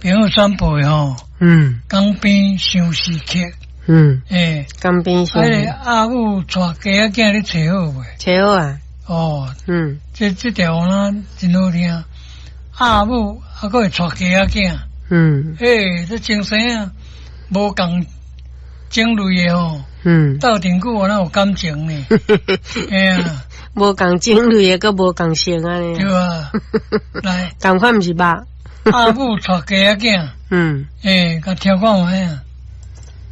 朋友转播吼，江边相思客， 江边相思。 阿母带家仔囝你找好未？ 找好啊。 哦，这条呢真好听。阿母还佫会带家仔囝，这精神啊，无共种类的吼，斗阵久我哪有感情呢？哎呀， 无共种类的，佮无共性啊呢？ 对啊，来， 共款毋是吧？ 阿母带家仔囝，甲听看卖啊。